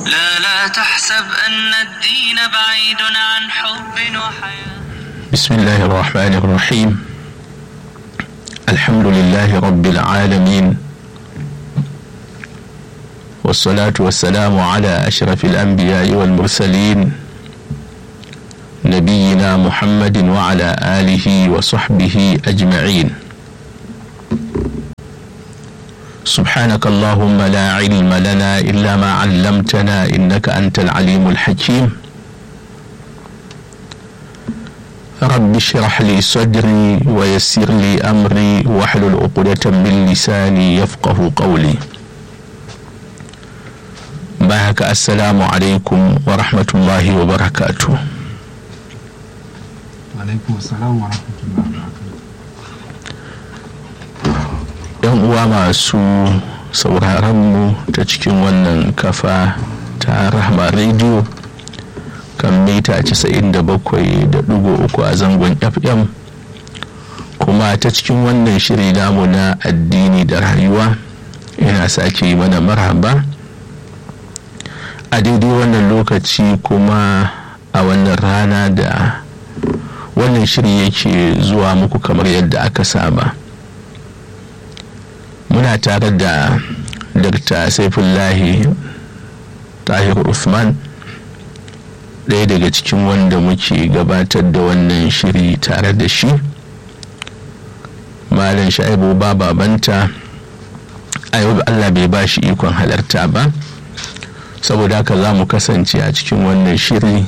لا تحسب أن الدين بعيد عن حب وحياة. بسم الله الرحمن الرحيم. الحمد لله رب العالمين، والصلاة والسلام على أشرف الأنبياء والمرسلين نبينا محمد وعلى آله وصحبه أجمعين. سبحانك اللهم لا علم لنا إلا ما علمتنا إنك أنت العليم الحكيم. رب اشرح لي صدري ويسر لي أمري واحلل عقدة من لساني يفقه قولي. بارك السلام عليكم ورحمة الله وبركاته. وعليكم السلام ورحمة الله وبركاته. yan uwa masu sauraronmu ta cikin wannan kafa ta Rahma Radio kan mita 97.3 a zangon FM, kuma ta cikin wannan shiri namu na addini da rayuwa ina sake mana marhaba a daidai wannan lokaci kuma a wannan rana da wannan shiri yake zuwa muku kamar yadda aka saba. Muna tare da Dr. Saifullahi Tahir Uthman, ɗaya daga cikin wanda muke gabatar da wannan shiri tare da shi. Malam Shaibu Babanta a yau Allah bai ba shi ikon halarta ba, saboda haka za mu kasance a cikin wannan shiri.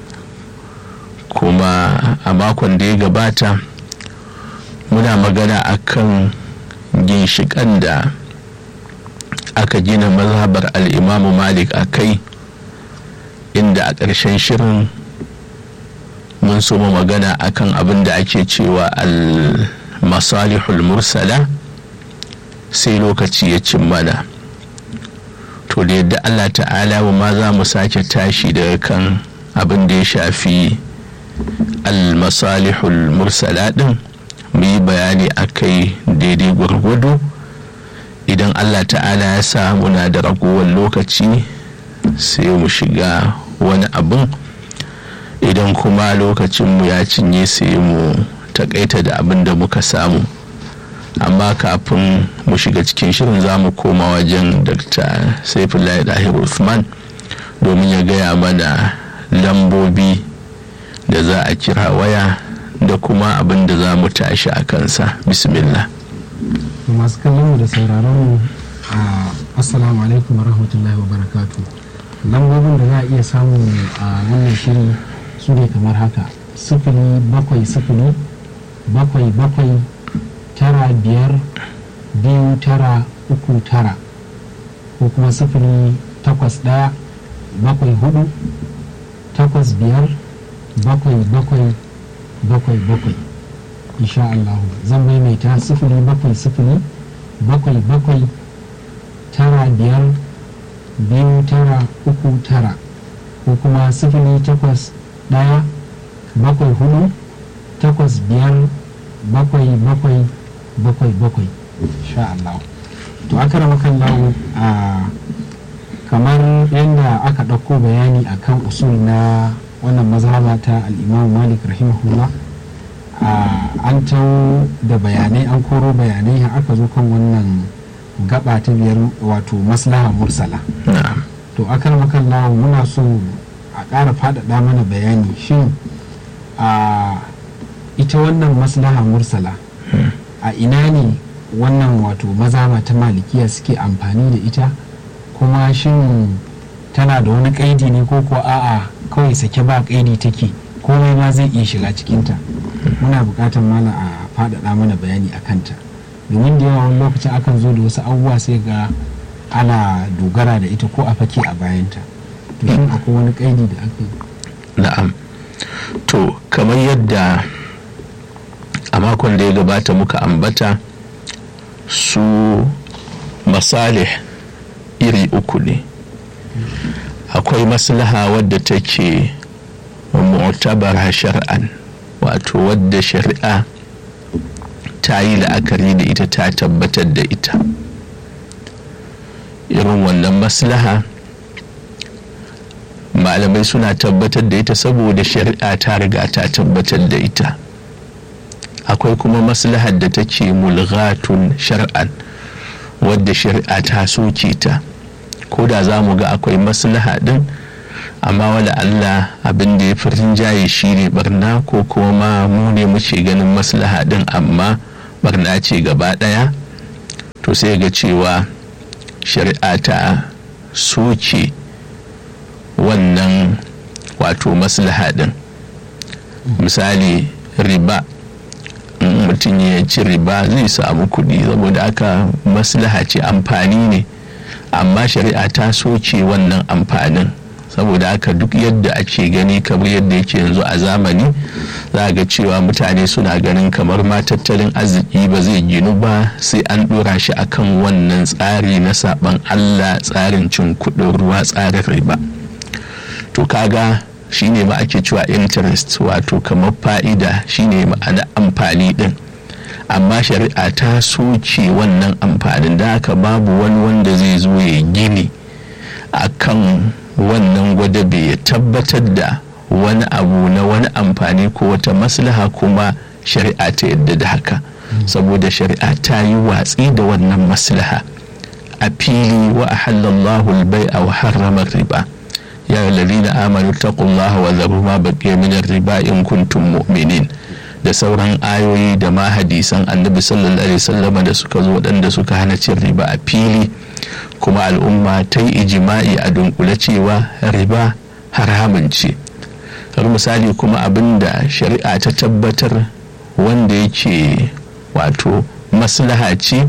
Kuma a makon da ya gabata muna magana akan ginshiƙan da aka gina mazhabar al'imamu Malik a kai, inda a ƙarshen shirin mun soma magana akan abin da ake cewa al-masalihul mursala, sai lokaci ya cin mana. To da yadda Allah ta'ala ma za mu sake tashi daga kan abin da ya shafi al-masalihul mursala ɗin, mu yi bayani a kai daidai gwargwado. Idan Allah ta'ala ya sa muna da ragowar lokaci sai mu shiga wani abin, idan kuma lokacinmu ya cinye sai mu takaita da abin da muka samu. Amma kafin mu shiga cikin shirin za mu koma wajen Dr. Saifullahi Tahir Uthman domin ya gaya mana lambobi da za a kira waya da kuma abin da za mu tashi a kansa. Bismillah. Masu kallon mu da sauraron mu, assalamu alaikum wa rahmatullahi wa barakatu. Lambobin da za a iya samu a wannan shiri su ne kamar haka: 070 777 95 2939 ko kuma 081 74 85 77 insha Allah. Zan maimaita 070 77 95 2939 ko kuma 081 74 85 77 insha Allah. To akramakan lawo, kamar yadda aka ɗauko bayani akan usul na wannan mazhaba ta al-Imam Malik rahimahullah, an tawo da bayanai, an koro bayanai har aka zo kan wannan gaba ta biyar, wato maslaha mursala. To akramakan lawo, muna so a ƙara faɗaɗa mana bayani, shin ita wannan maslaha mursala a ina ne wannan wato mazhaba ta malikiya suke amfani da ita, kuma shin tana da wani kaidi ne ko a'a kawai sake ba kaidi take, komai ma zai iya shiga cikinta? Muna buƙatar mana a faɗaɗa mana bayani a kanta, domin da yawa wani lokacin akan zo da wasu abubuwa sai ga ana dogara da ita ko a fake a bayanta. To shin akwai wani kaidi da aka yi? Na'am. To kamar yadda a makon da ya gabata muka ambata, su masalih iri uku ne. Akwai maslaha wadda take mu'tabara shar'an, wato wadda shari'a ta yi la'akari da ita, ta tabbatar da ita. irin wannan maslaha malamai suna tabbatar da ita saboda shari'a ta riga ta tabbatar da ita. Akwai kuma maslahar da take mulghatun shar'an wadda shari'a ta soke ta, ko da za mu ga akwai maslaha din, amma wala Allah abin da ya fi rinjaye shi ne barna, ko kuma mu ne muke ganin maslaha din amma barna ce gaba daya, to sai ga cewa shari'a ta soke wannan wato maslaha din. Misali riba, mutum ya ci riba zai samu kuɗi, saboda aka maslaha ce, amfani ne, amma shari'a ta soke wannan amfanin. Saboda haka duk yadda ake gani kamar yadda yake yanzu a zamani, za ga cewa mutane suna ganin kamar ma tattalin arziki ba zai ginu ba sai an dora shi akan wannan tsari na saban Allah, tsarin cin kuɗin ruwa, tsarin riba. To kaga shine ma ake cewa interest, wato kamar fa'ida, shine ma'ana amfani din, amma shari'a ta soke wannan amfanin. Da haka babu wani wanda zai zo ya gini akan wannan gwadabe ya tabbatar da wani abu na wani amfani ko wata maslaha kuma shari'a ta yadda da haka, saboda shari'a ta yi watsi da wannan maslaha a fili. Wa ahallallahu al-bai'a wa harrama riba ya alladhina amanu taqullaha wa dharu ma baqiya min ar-riba in kuntum mu'minin, da sauran ayoyi da ma hadisan annabi sallallahu alaihi wasallam da suka zo waɗanda suka hana cin riba a fili, kuma al'umma ta yi ijima'i a dunkule cewa riba haramun ce. har misali kuma abinda shari'a ta tabbatar wanda yake wato maslaha ce,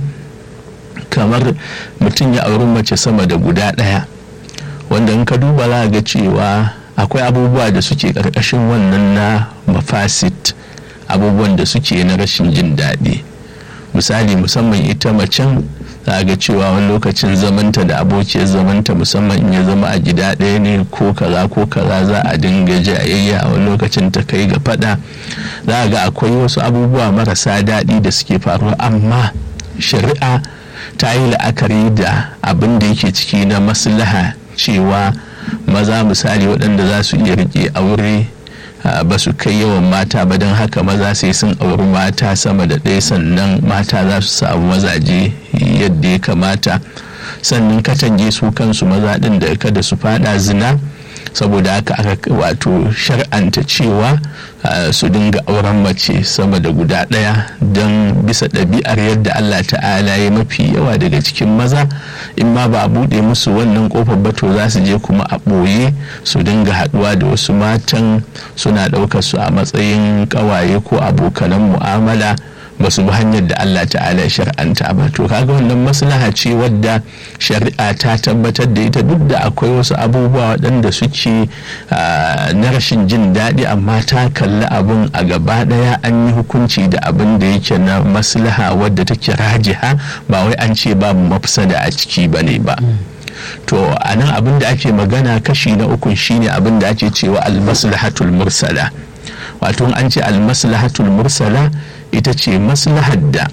kamar mutum ya auri mace sama da guda ɗaya, wanda in ka duba za ga cewa akwai abubuwa da suke ƙarƙashin wannan na mafasit, abubuwan da suke na rashin jin daɗi. Misali musamman ita macen za ga cewa wani lokacin zamanta da abokiyar zamanta, musamman in ya zama a gida ɗaya ne ko kaza za a dinga jayayya, a wani lokacin ta kai ga faɗa. Za ga akwai wasu abubuwa marasa daɗi da suke faruwa, amma shari'a ta yi la'akari da abin da yake ciki na maslaha, cewa maza misali waɗanda za su iya riƙe aure ba su kai yawan mata ba, don haka maza sai sun auri mata sama da ɗaya, sannan mata za su samu mazaje yadda ya kamata, sannan katange su kansu maza ɗin da kada su fada zina. Saboda haka aka wato shar'anta cewa su dinga auren mace sama da guda ɗaya, don bisa ɗabi'ar yadda Allah ta'ala ya mafi yawa daga cikin maza in ma ba a buɗe musu wannan ƙofar ba to za su je kuma a ɓoye su dinga haɗuwa da wasu matan, suna ɗaukar su a matsayin ƙawaye ko abokanan mu'amala, ba su bi hanyar da Allah ta'ala shar'anta ba. To kaga wannan maslaha ce wadda shari'a ta tabbatar da ita, duk da akwai wasu abubuwa waɗanda suke na rashin jin daɗi, amma ta kalli abin a gaba ɗaya, an yi hukunci da abin da yake na maslaha wadda take rajiha, ba wai an ce babu mafsada a ciki ba ne ba. To a nan abin da ake magana kashi na uku shine abin da ake cewa almaslahatul mursala. Wato an ce almaslahatul mursala ita ce maslahar da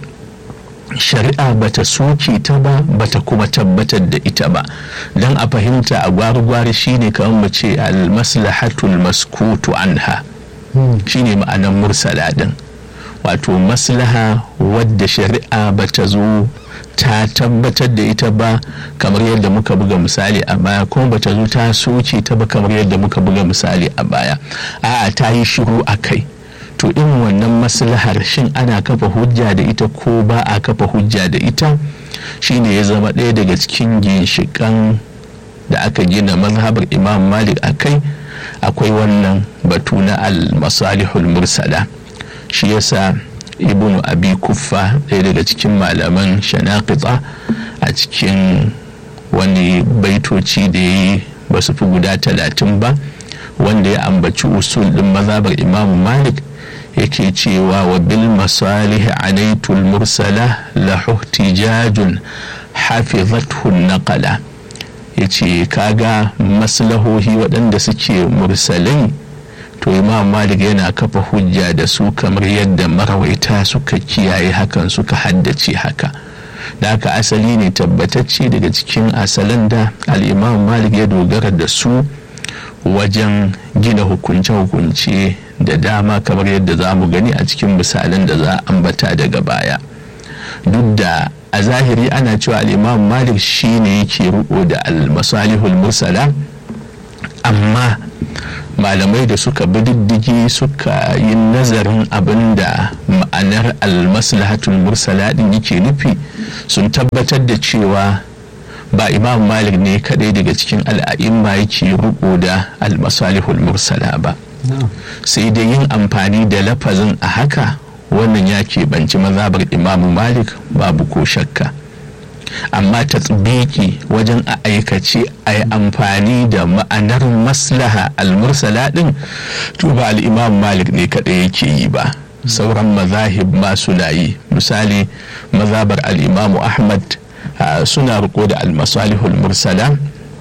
shari'a bata soke ta ba, bata kuma tabbatar da ita ba. Dan a fahimta a gwari-gwari shine kamar mu ce almaslahatul maskutu anha, shine ma'anar mursala din. Wato maslaha wadda shari'a bata zo ta tabbatar da ita ba, kamar yadda muka buga misali a baya, kuma bata zo ta soke ta ba kamar yadda muka buga misali a baya. A'a, ta yi shiru a kai. To in wannan maslahar shin ana kafa hujja da ita ko ba a kafa hujja da ita, shine ya zama ɗaya daga cikin ginshiƙan da aka gina mazhabar Imam Malik a kai. Akwai wannan batu na al-masalihul mursala. Shi yasa Ibnu Abi Kuffa, ɗaya daga cikin malaman Shanaqita, a cikin wani baitoci da yi ba su fi guda 30 ba, wanda ya ambaci usul ɗin mazhabar Imam Malik, yake cewa wa bil masalih anaitul mursala lahu ihtijajun hafizathu naqala. Yace kaga maslahohi waɗanda suke mursalai, to Imam Malik yana kafa hujja da su kamar yadda marawaita suka kiyaye hakan, suka haddace haka. Da haka asali ne tabbatacce daga cikin asalan da al-Imam Malik ya dogara da su, wajen gina hukunce-hukunce da dama kamar yadda za mu gani a cikin misalan da za a ambata daga baya. Duk da a zahiri ana cewa al'imam malik shine yake riko da al-masalihul mursala, amma malamai da suka bi diddigi suka yi nazarin abin da ma'anar al-maslahatul mursala din yake nufi, sun tabbatar da cewa ba imam malik ne kadai daga cikin al'a'imma yake riko da al-masalihul mursala ba, sai dai yin amfani da lafazin a haka wannan ya keɓanci mazhabar imam malik babu ko shakka. Amma tatbiki wajen a aikace a yi amfani da ma'anar maslaha al-mursala din to ba al-imam malik ne kadai yake yi ba, sauran mazahib ma suna yi. Misali mazhabar al-imam ahmad suna riko da al-masalihul mursala,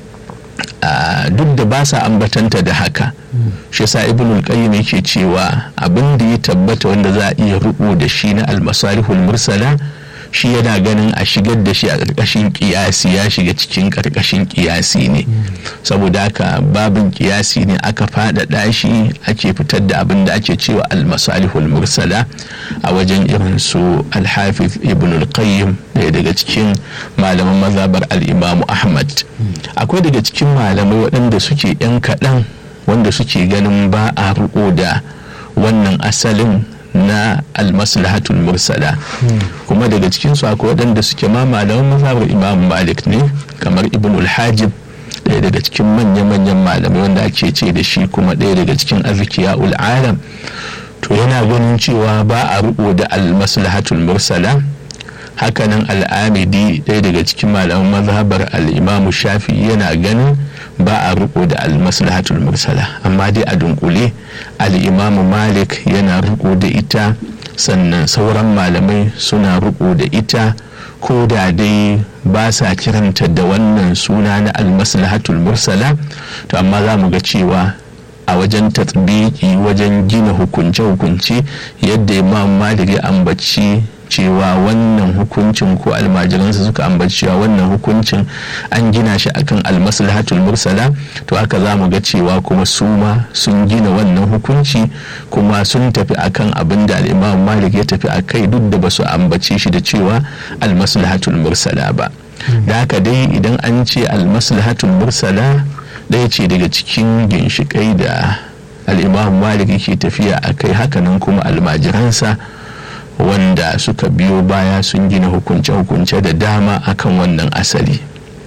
duk da ba sa ambatanta da haka. Shi yasa ibnul qayyim yake cewa abin da ya tabbata wanda za a iya riko da shi na al-masalihul mursala, shi yana ganin a shigar da shi a ƙarƙashin ƙiyasi ya shiga cikin ƙarƙashin ƙiyasi ne, saboda haka babin ƙiyasi ne aka faɗaɗa shi ake fitar da abin da ake cewa al-masalihul mursala a wajen irin su al-hafiz ibn al-qayyim, ɗaya daga cikin malaman mazhabar al-imam ahmad. Akwai daga cikin malamai waɗanda suke yan kaɗan wanda suke ganin ba a riƙo da wannan asalin na almaslahatul mursala, kuma daga cikin su akwai waɗanda suke ma malaman mazhabar imam malik ne, kamar ibn al-hajib, ɗaya daga cikin manya-manyan malamai wanda ake ce da shi kuma ɗaya daga cikin azkiya'ul alam. To yana ganin cewa ba a riƙo da almaslahatul mursala. Hakanan al-amidi, ɗaya daga cikin malaman mazhabar al-imam shafi'i, yana ganin ba a riko da al-maslahatul mursala, amma dai a dunkule al-imam malik yana riko da ita, sannan sauran malamai suna riko da ita, ko da dai ba sa kiranta da wannan suna na al-maslahatul mursala. To amma za mu ga cewa a wajen tatbiki, wajen gina hukunce-hukunce, yadda imam malik ya ambaci cewa wannan hukuncin, ko almajiransa suka ambaci cewa wannan hukuncin an gina shi akan almaslahatul mursala, to haka za mu ga cewa kuma su ma sun gina wannan hukunci kuma sun tafi akan abin da al'imam malik ya tafi a kai, duk da ba su ambace shi da cewa almaslahatul mursala ba. Da haka dai idan an ce almaslahatul mursala, ɗaya ce daga cikin ginshiƙai da al'imam malik yake tafiya a kai. Hakanan kuma almajiransa wanda suka biyo baya sun gina hukunce-hukunce da dama akan wannan asali.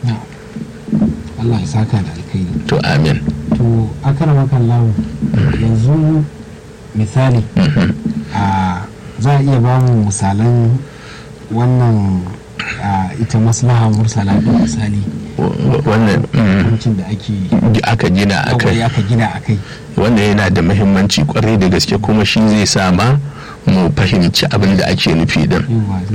Allah ya saka da alkhairi. To amin. To akaramakan lawo, yanzu misali za a iya ba mu misalan wannan ita maslaha mursala da misali wannan hukuncin da aka gina akai. Wannan yana da muhimmanci kwarai da gaske, kuma shi zai sama mu fahimci abin da ake nufi din.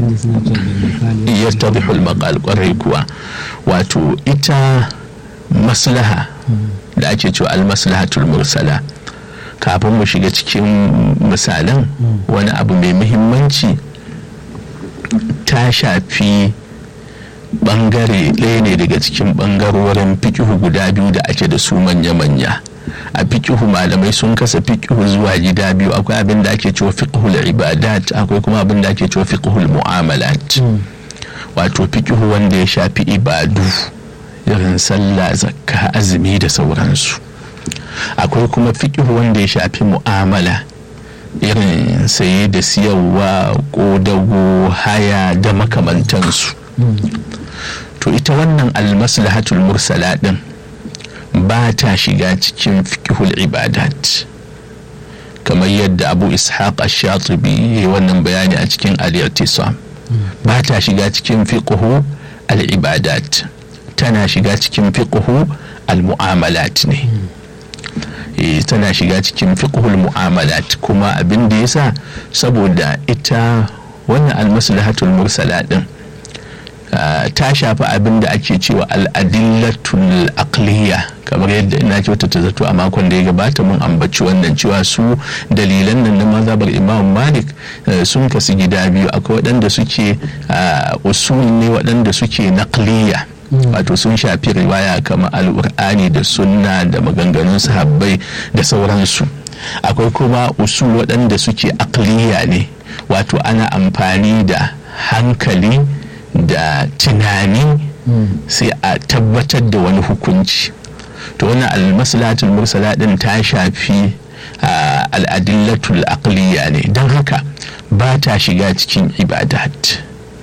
Yastadihul maqal, kwarai kuwa. Wato ita maslaha da ake cewa al-maslahatul mursala, kafin mu shiga cikin misalan, wani abu mai muhimmanci, ta shafi bangare ɗaya ne daga cikin bangarorin fikihu guda biyu da ake da su manya-manya. A fikihu malamai sun kasa fikihu zuwa gida biyu, akwai abin da ake cewa fiqhul ibadat, akwai kuma abin da ake cewa fiqhul mu'amalat. Wato fikihu wanda ya shafi ibadu irin sallah, zakka, azumi da sauransu. Akwai kuma fikihu wanda ya shafi mu'amala, irin saye da siyarwa, ƙodago, haya da makamantansu. To ita wannan almaslahatul mursala din ba ta shiga cikin fiqhul ibadat, kamar yadda abu ishaq ash-shatibi ya yi wannan bayani a cikin al-i'tisam. Ba ta shiga cikin fiqhu al-ibadat, tana shiga cikin fiqhu al-mu'amalat ne. Tana shiga cikin fiqhul mu'amalat, kuma abin da yasa saboda ita wannan almaslahatul mursala din ta shafi abin da ake cewa al'adillatul aqliya, kamar yadda ina kyautata zato a makon da ya gabata mun ambaci wannan cewa su dalilan nan na mazhabar imam malik sun kasu gida biyu. Akwai waɗanda suke usul ne, waɗanda suke naqliya, wato sun shafi riwaya kamar alƙur'ani da sunna da maganganun sahabbai da sauransu. Akwai kuma usul waɗanda suke aqliya ne, wato ana amfani da hankali da tunani sai a tabbatar da wani hukunci. To wannan almaslahatul mursala din ta shafi al'adillatul aqliya ne, don haka ba ta shiga cikin ibadat,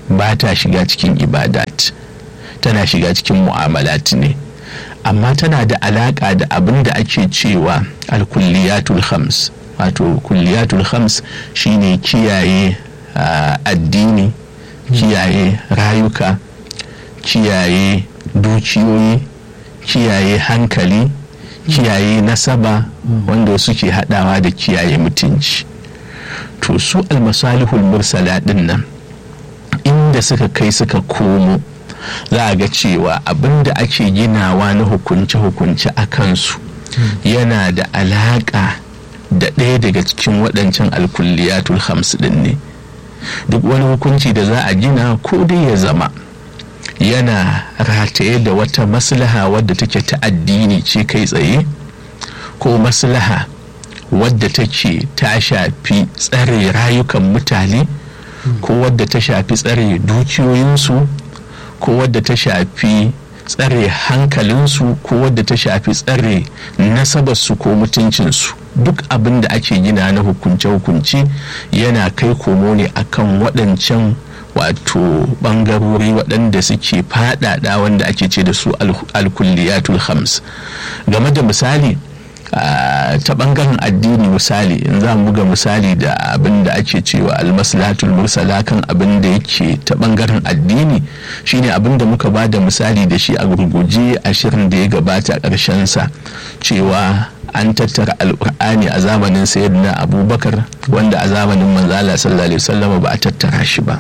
tana shiga cikin mu'amalat ne, amma tana da alaka da abin da ake cewa al-kulliyatul khams. Wato kulliyatul khams shine kiyaye addini, kiyaye rayuka, kiyaye dukiyoyi, kiyaye hankali, kiyaye nasaba, wanda suke hadawa da kiyaye mutunci. To su almasalihul mursala din nan inda suka kai suka komo, za a ga cewa abinda ake ginawa na hukunce-hukunce a kansu yana da alaƙa da ɗaya daga cikin waɗancan alkulliyatul khams ɗin ne. Duk wani hukunci da za a gina ko dai ya zama yana rataye da wata maslaha wadda take ta addini ce kai tsaye, ko maslaha wadda take ta shafi tsare rayukan mutane, ko wadda ta shafi tsare dukiyoyinsu, ko wadda ta shafi tsare hankalinsu, ko wadda ta shafi tsare nasabarsu ko mutuncinsu. Duk abin da ake gina na hukunce-hukunce yana kai komo ne akan waɗancan wato ɓangarori waɗanda suke faɗaɗa, wanda ake ce da su alkulliyatul khams. Game da misali ta ɓangaren addini, misali in za mu buga misali da abin da ake cewa almaslahatul mursala kan abin da yake ta ɓangaren addini, shine abin da muka ba da misali da shi a gurguje a shirin da ya gabata a ƙarshen sa, cewa an tattara alƙur'ani a zamanin sayyidina abubakar, wanda a zamanin manzala sallallahu alaihi wasallam ba a tattara shi ba.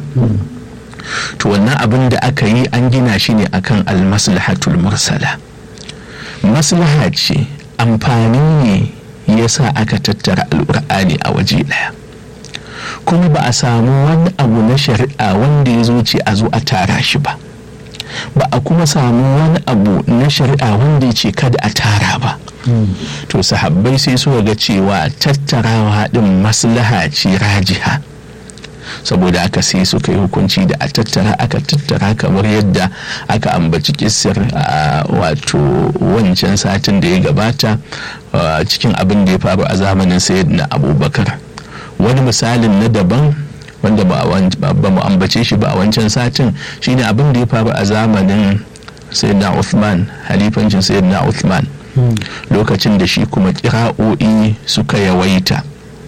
To wannan abin da aka yi an gina shi ne akan almaslahatul mursala. Maslaha ce, amfani ne yasa aka tattara alƙur'ani a waje ɗaya, kuma ba a samu wani abu na shari'a wanda ya zo ce a zo a tara shi ba a kuma samu wani abu na shari'a wanda ya ce kada a tara ba. To sahabbai sai suka ga cewa tattarawa din maslaha ce rajiha, saboda aka sai suka yi hukunci da aka tattara kamar yadda aka ambaci kissar wato wancan satin da ya gabata cikin abin da ya faru a zamanin sayyidina abubakar. Wani misalin na daban wanda ba mu ambace shi ba a wancan satin shine abin da ya faru a zamanin sayyidina Uthman, halifancin sayyidina Uthman, lokacin da shi kuma kira'o'i suka yawaita,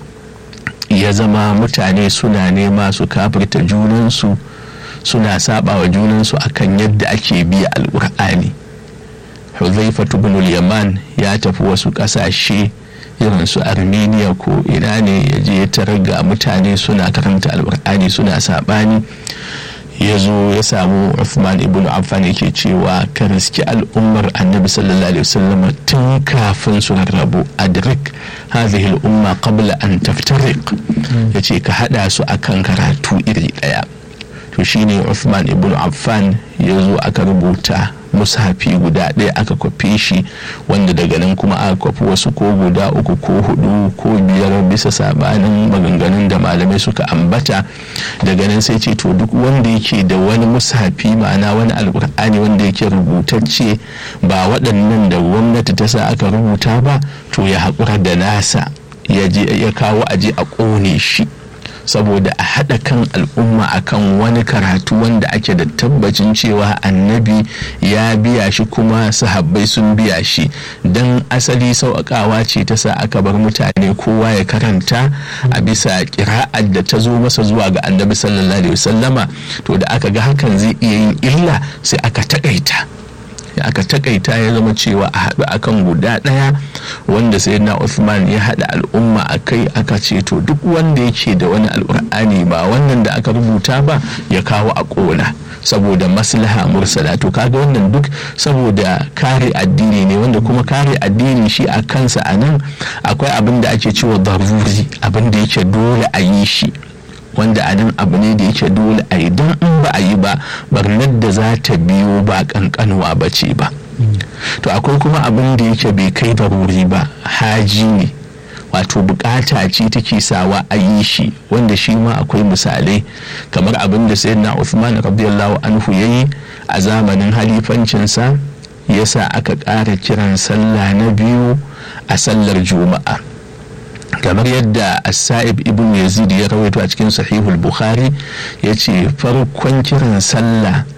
ya zama mutane suna nema su kafirta junansu, suna saba wa junansu akan yadda ake biya alƙur'ani. Huzaifatu ibn al-Yaman ya tafi wasu ƙasashe irin su Armenia ko ina ne, ya je ya tarar ga mutane suna karanta alƙur'ani suna sabani. Ya zo ya samu Uthman ibn Affan yake cewa ka riski al'ummar annabi sallallahu alaihi wasallam tun kafin su rarrabu, adrik hadhihi al'umma qabla an taftariq, yace ka hada su akan karatu iri daya. To shine Uthman ibn Affan ya zo aka rubuta mushafi guda ɗaya, aka kwafe shi, wanda daga nan kuma aka kwafi wasu ko guda 3 ko 4 ko 5 bisa sabanin maganganun da malamai suka ambata. Daga nan sai ce to duk wanda yake da wani mushafi, ma'ana wani alƙur'ani wanda yake rubutacce ba waɗannan da gwamnati ta sa aka rubuta ba, to ya haƙura da nasa, ya kawo aje a ƙone shi, saboda a haɗa kan al'umma akan wani karatu wanda ake da tabbacin cewa annabi ya biya shi kuma sahabbai sun biya shi. Dan asali sauƙaƙawa ce ta sa aka bar mutane kowa ya karanta a bisa ƙira'ar da ta zo masa zuwa ga annabi sallallahu alaihi wasallama. To da aka ga hakan zai iya yin illa, sai aka takaita ya zama cewa a haɗu akan guda ɗaya, wanda sayyidina Uthman ya haɗa al'umma akai. Aka ce to duk wanda yake da wani alƙur'ani ba wannan da aka rubuta ba ya kawo a ƙona, saboda maslaha mursala. To kaga wannan duk saboda kare addini ne, wanda kuma kare addini shi a kansa a nan akwai abin da ake cewa daruri, abin da yake dole a yi shi, wanda a nan abu ne da yake dole a yi, don in ba a yi ba barnar da za ta biyo ba kankanuwa ba ce ba. To akwai kuma abin da yake bai kai baruri ba, haji ne, wato bukata ce take sawa a yi shi, wanda shi ma akwai misalai kamar abin da sayyidina Uthman radiyallahu anhu yayi a zamanin halifancinsa, yasa aka ƙara kiran sallah na biyu a sallar juma'a, kamar yadda as-Sa'ib ibn Yazid ya rawaito a cikin sahihul Bukhari, yace farkon kiran sallah